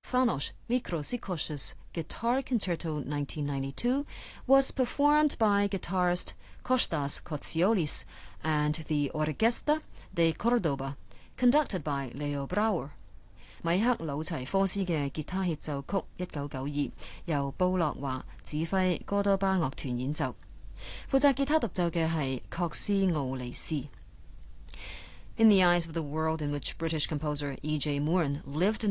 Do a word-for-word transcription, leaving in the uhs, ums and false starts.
Xanos Mikrosikos' Guitar Concerto nineteen ninety-two was performed by guitarist Kostas Kotsiolis and the Orquesta de Cordoba, conducted by Leo Brouwer. 米克魯齊科斯嘅吉他協奏曲一九九二由布洛華指揮哥多巴樂團演奏，負責吉他獨奏嘅係確斯奧尼斯。In the eyes of the world in which British composer E J Moran lived and